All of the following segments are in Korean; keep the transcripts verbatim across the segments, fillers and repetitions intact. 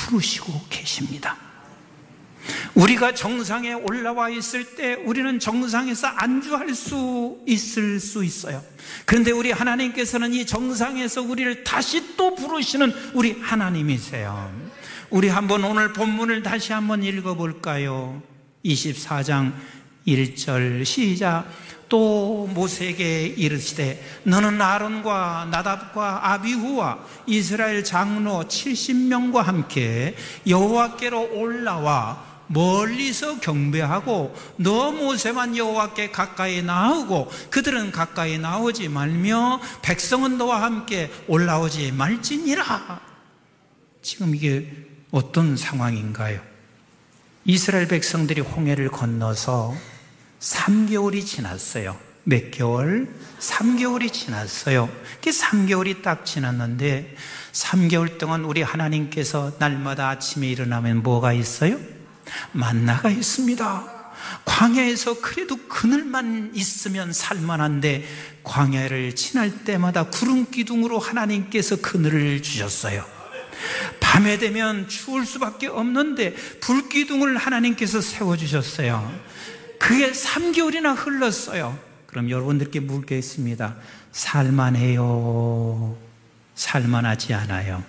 부르시고 계십니다. 우리가 정상에 올라와 있을 때 우리는 정상에서 안주할 수 있을 수 있어요. 그런데 우리 하나님께서는 이 정상에서 우리를 다시 또 부르시는 우리 하나님이세요. 우리 한번 오늘 본문을 다시 한번 읽어볼까요? 이십사 장 일 절 시작. 또 모세에게 이르시되 너는 아론과 나답과 아비후와 이스라엘 장로 칠십 명과 함께 여호와께로 올라와 멀리서 경배하고 너 모세만 여호와께 가까이 나오고 그들은 가까이 나오지 말며 백성은 너와 함께 올라오지 말지니라. 지금 이게 어떤 상황인가요? 이스라엘 백성들이 홍해를 건너서 삼 개월이 지났어요. 몇 개월? 삼 개월이 지났어요. 그 삼 개월이 딱 지났는데 삼 개월 동안 우리 하나님께서 날마다 아침에 일어나면 뭐가 있어요? 만나가 있습니다. 광야에서 그래도 그늘만 있으면 살만한데 광야를 지날 때마다 구름 기둥으로 하나님께서 그늘을 주셨어요. 밤에 되면 추울 수밖에 없는데 불기둥을 하나님께서 세워주셨어요. 그게 삼 개월이나 흘렀어요. 그럼 여러분들께 묻겠습니다. 살만해요? 살만하지 않아요?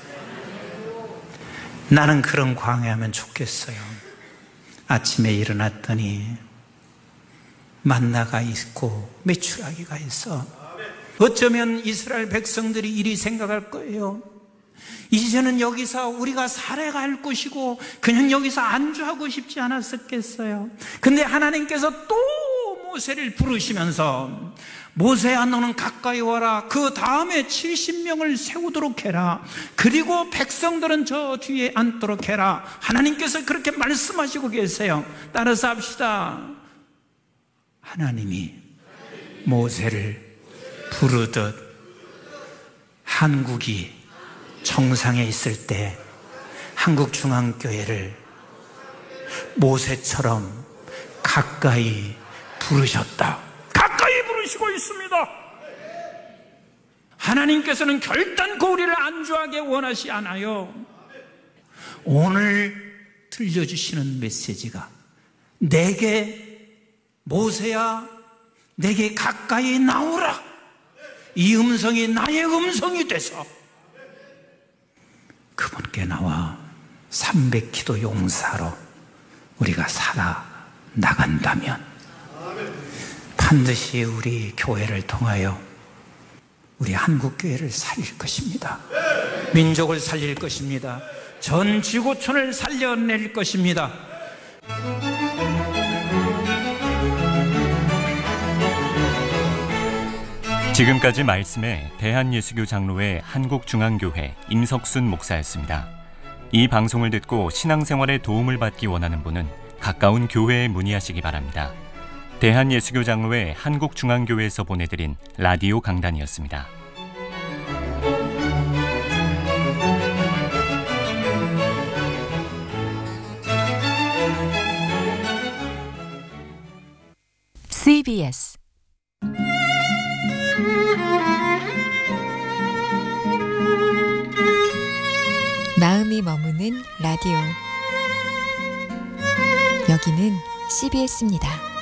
나는 그런 광야하면 좋겠어요. 아침에 일어났더니 만나가 있고 메추라기가 있어. 어쩌면 이스라엘 백성들이 이리 생각할 거예요. 이제는 여기서 우리가 살아갈 것이고 그냥 여기서 안주하고 싶지 않았었겠어요. 근데 하나님께서 또 모세를 부르시면서 모세야 너는 가까이 와라. 그 다음에 칠십 명을 세우도록 해라. 그리고 백성들은 저 뒤에 앉도록 해라. 하나님께서 그렇게 말씀하시고 계세요. 따라서 합시다. 하나님이 모세를 부르듯 한국이 정상에 있을 때 한국중앙교회를 모세처럼 가까이 부르셨다. 가까이 부르시고 있습니다. 하나님께서는 결단코 우리를 안주하게 원하시 않아요. 오늘 들려주시는 메시지가 내게 모세야 내게 가까이 나오라. 이 음성이 나의 음성이 돼서 그분께 나와 삼백 기도 용사로 우리가 살아나간다면 반드시 우리 교회를 통하여 우리 한국교회를 살릴 것입니다. 민족을 살릴 것입니다. 전 지구촌을 살려낼 것입니다. 지금까지 말씀에 대한예수교 장로회 한국중앙교회 임석순 목사였습니다. 이 방송을 듣고 신앙생활에 도움을 받기 원하는 분은 가까운 교회에 문의하시기 바랍니다. 대한예수교 장로회 한국중앙교회에서 보내드린 라디오 강단이었습니다. 씨비에스 마음이 머무는 라디오. 여기는 씨비에스입니다.